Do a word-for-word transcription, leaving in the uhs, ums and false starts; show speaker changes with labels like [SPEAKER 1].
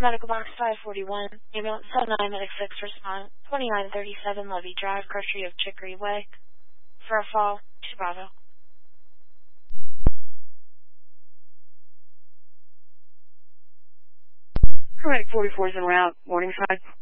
[SPEAKER 1] Medical Box five forty-one, ambulance seven nine Medic six, respond, twenty-nine thirty-seven Levy Drive, Grocery of Chicory Way, for a fall, to Bravo.
[SPEAKER 2] Paramedic forty-four is en route, Morningside.